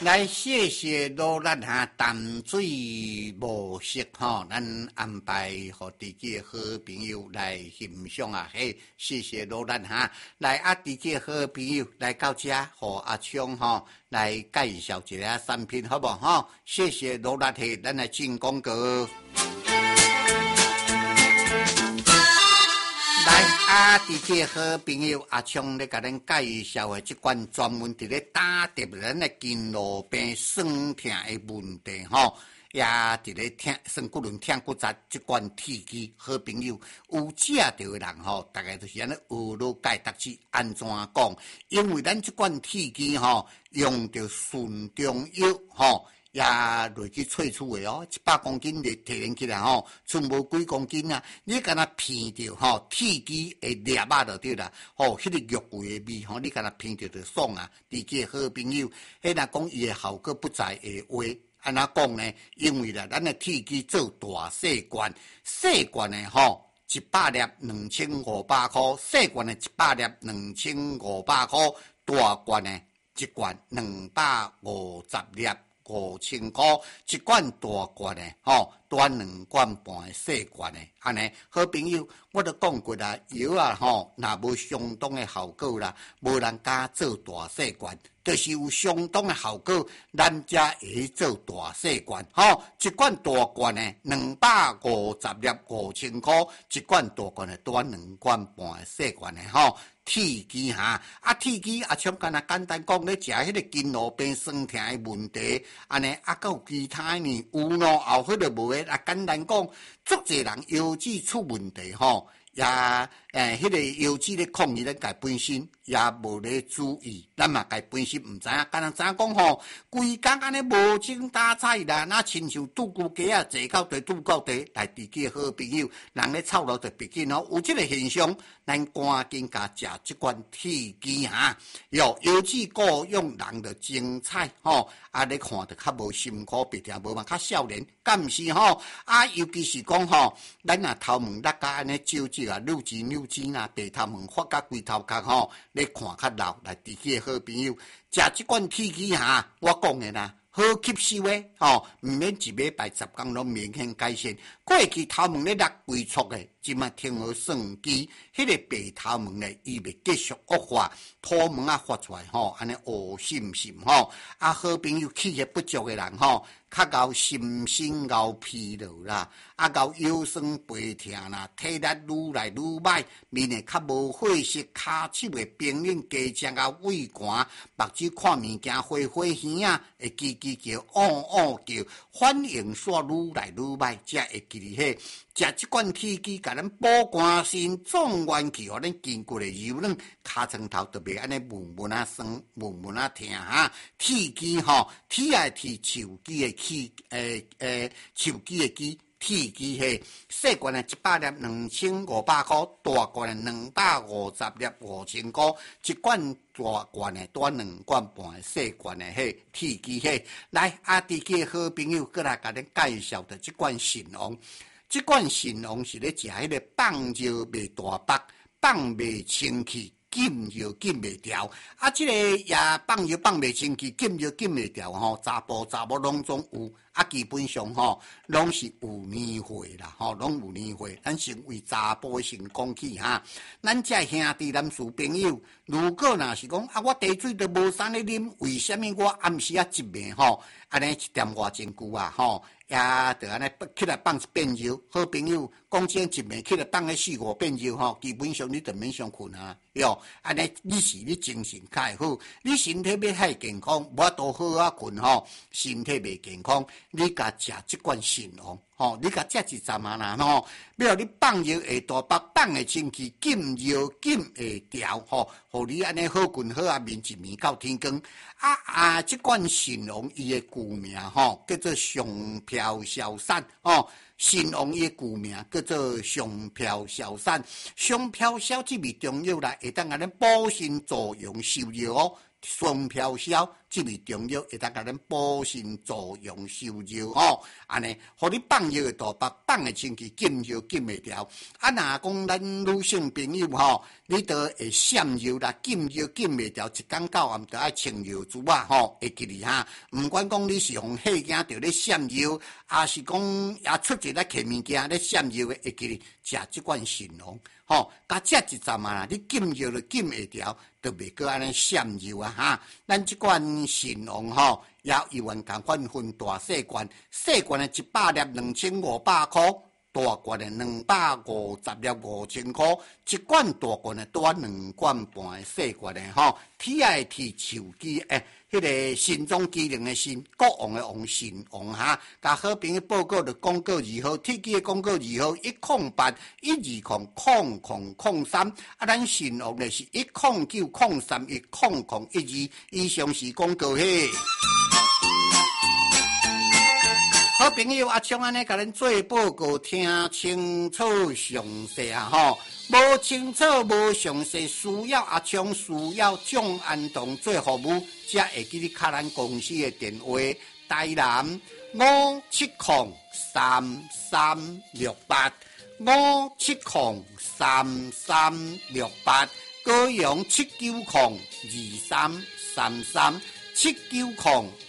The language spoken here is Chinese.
来，谢谢罗咱哈淡水无色吼，咱安排互自己好朋友来欣赏啊！嘿，谢谢罗咱哈，来啊，自己好朋友来到这，互阿昌吼来介绍一下产品，好不好？谢谢罗咱嘿，咱来进广告。来啊！伫这好朋友阿昌咧，甲咱介绍的这款专门伫咧打点咱的筋络病、酸痛的问题吼，也伫咧痛酸骨轮、痛骨折这款体机好朋友有食到的人吼，大概就是安尼学了解得知安怎讲？因为咱这款体机吼，用着顺中药吼。也落去萃取的哦，100公斤的提炼起来吼，剩无几公斤啊！你敢若闻着吼，铁机的粒仔就对啦，吼，迄个肉桂的味吼，你敢若闻着就爽啊！自己好朋友，迄若讲伊的效果不在的话，安怎讲呢？因为啦，咱的铁机做大细罐，细罐的吼，100粒2500块，细罐的100粒2500块，大罐的一罐250粒。5000块一罐大罐的吼，端2罐半的细罐的，安尼好朋友，我都讲过啦，药啊吼，若无相当的效果啦，无人敢做大细罐，就是有相当的效果，咱才会做大细罐吼。一罐大罐的250粒5000块，一罐大罐的端2罐半的细罐的吼。铁机哈，铁机像干那简单讲，咧食迄个筋络病、酸痛的问题，安尼有其他呢有咯，后迄个无诶，简单讲，足侪人腰子出问题吼，也迄个腰子咧抗议咱家本身也无咧注意，咱嘛家本身毋知影，干那知影讲吼，规工安尼无精打采啦，那亲像拄骨鸡啊，坐到地拄到地，来自己好朋友，人咧操劳就别紧哦，有即个现象。咱赶紧甲食即款铁机哈，腰子顾用人就精彩吼，你看着较无辛苦，别听无嘛较少年，敢毋是吼？尤其是讲吼，咱若头毛甩甲安尼揪揪啊，扭筋啊，白头毛发甲规头壳吼，你看较老，来自己好朋友食即款铁机哈，我讲的啦。好吸收的吼，毋免一礼拜10天拢明显改善。过去头毛咧甩规撮的，即马听好算机，迄个白头毛咧，伊袂继续恶化，土毛发出来吼，安尼乌渗渗吼。好朋友气血不足的人吼，较熬心身熬疲劳啦，熬腰酸背痛啦，体力愈来愈歹，面会较无血色，骹手会冰冷，加上胃寒，目睭看物件花花耳啊，会叽叽叫，叫，反应煞愈来愈歹，才会记哩迄。食即罐铁机，甲咱补肝肾、壮元气，互咱筋骨的柔软，骹床头特别安尼闷酸、闷痛哈。铁机吼，铁爱铁手机的气，手机的机。铁机嘿，细罐的100粒2500块，大罐的250粒5000块，一罐大罐的端2罐半的细罐的嘿，铁机嘿，来自己好朋友过来甲恁介绍的这罐神王。这款神王是咧食迄个放尿袂大腹，放袂清气，禁尿禁袂调。这个也放尿放袂清气，禁尿禁袂调吼，查甫拢总有。基本上吼，拢是有年岁啦，吼，拢有年岁。咱先为查甫先讲起哈，咱这兄弟男士朋友，如果若是讲我茶水都无啥咧啉，为什么我暗时一暝吼，安尼一点偌真久啊吼？也就安尼起来放一遍尿，好朋友讲真一暝起来放个4-5遍尿吼，基本上你就免上困啊，哟，安尼你精神较会好，你身体要太健康，无多好啊困吼，身体袂健康。你甲食即罐神王吼，你甲食一阵啊啦吼，要你放尿会大腹，放会清气，禁尿禁会调吼，互你安尼好困好面一暝到天光。即罐神王伊的旧名吼，叫做上飘小散吼。神王伊的旧名叫做上飘小散，上飘小这味中药啦，会当安尼补肾助阳受热哦。 顺飘销，这味中药会当甲咱补肾助阳收肉吼，安尼，互你放药的肚腹，放的清气，禁药禁袂掉。啊，若讲咱女性朋友吼，你都会闪药啦，禁药禁袂掉，一天到晚都爱穿药珠啊吼，会记哩哈。毋管讲你是用血惊着咧闪药，还是讲也出去咧摕物件咧闪药的，会记哩食即款神农吼，甲食一阵啊，你禁药就禁会掉，就袂过安尼闪药啊哈。咱即款神农吼，也有缘共款分大细罐，细罐的100粒2500块。大罐的250粒5000块，一罐大罐的多2罐半的细罐的吼，铁爱铁手机迄个心脏机能的心，国王的王神王哈，甲好朋友报告的广告2号，铁机的广告2号108120003，啊，咱神王的是10903100112，以上是广告嘿。好朋友阿昌安尼甲咱做报告，听清楚详细啊吼，无清楚无详细，需要阿昌需要蒋安东做服务，才会记你敲咱公司的电话，台南5703368，5703368，高雄7902333，790。